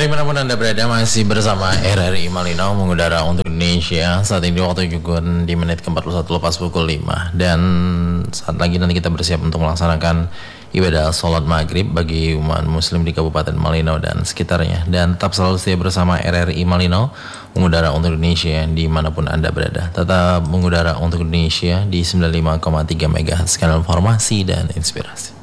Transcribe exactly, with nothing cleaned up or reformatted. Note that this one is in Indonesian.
Dimanapun Anda berada, masih bersama R R I Malino mengudara untuk Indonesia. Saat ini waktu juga di menit ke empat puluh satu lepas pukul lima. Dan saat lagi nanti kita bersiap untuk melaksanakan ibadah sholat maghrib bagi umat muslim di Kabupaten Malino dan sekitarnya. Dan tetap selalu setia bersama R R I Malino mengudara untuk Indonesia dimanapun Anda berada. Tetap mengudara untuk Indonesia di sembilan puluh lima koma tiga megahertz, kanal informasi dan inspirasi.